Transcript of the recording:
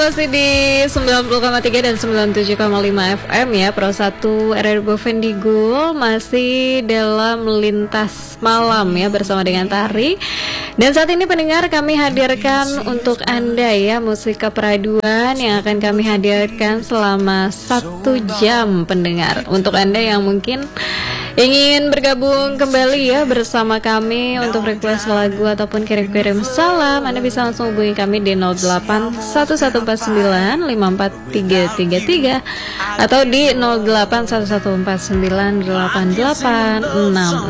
Masih di 90,3 dan 97,5 FM ya, Pro 1 RRB Vendigul. Masih dalam lintas malam ya bersama dengan Tari. Dan saat ini pendengar, kami hadirkan untuk Anda ya musik keperaduan yang akan kami hadirkan selama 1 jam pendengar. Untuk Anda yang mungkin ingin bergabung kembali ya bersama kami untuk request lagu ataupun kirim-kirim salam, Anda bisa langsung hubungi kami di 0811495433 atau di 0811498866